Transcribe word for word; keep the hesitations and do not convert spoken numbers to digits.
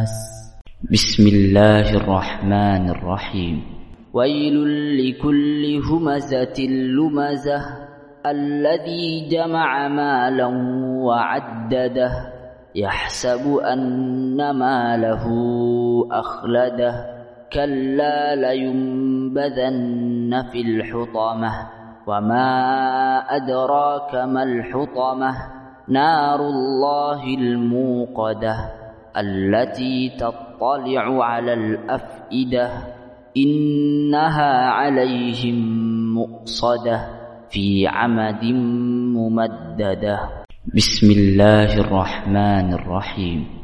الناس. بسم الله الرحمن الرحيم. ويل لكل همزة لمزة الذي جمع مالا وعدده يحسب أن ماله أخلده كلا لينبذن في الحطمة وما أدراك ما الحطمة نار الله الموقدة التي تطلع على الأفئدة إنها عليهم مؤصدة في عمد ممددة. بسم الله الرحمن الرحيم.